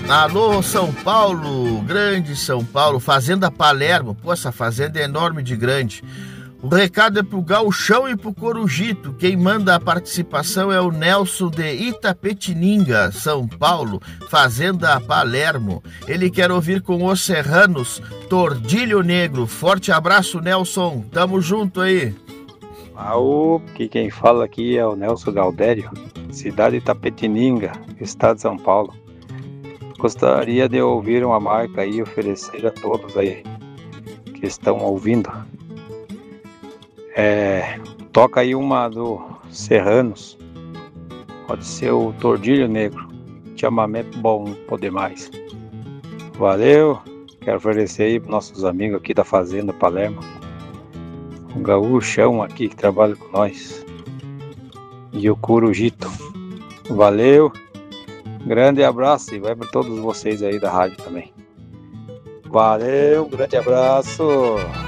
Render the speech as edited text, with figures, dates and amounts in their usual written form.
Alô, São Paulo, grande São Paulo, Fazenda Palermo. Pô, essa fazenda é enorme de grande. O recado é pro Gauchão e pro Corujito. Quem manda a participação é o Nelson de Itapetininga, São Paulo, Fazenda Palermo. Ele quer ouvir com os serranos Tordilho Negro. Forte abraço, Nelson. Tamo junto aí. Que quem fala aqui é o Nelson Galdério, cidade de Itapetininga, estado de São Paulo. Gostaria de ouvir uma marca aí, oferecer a todos aí que estão ouvindo. Toca aí uma do Serranos, pode ser o Tordilho Negro, chamamento bom, poder mais. Valeu, quero oferecer aí para nossos amigos aqui da Fazenda Palermo, o Gaúchão aqui que trabalha com nós, e o Corujito. Valeu, grande abraço e vai para todos vocês aí da rádio também. Valeu, grande abraço.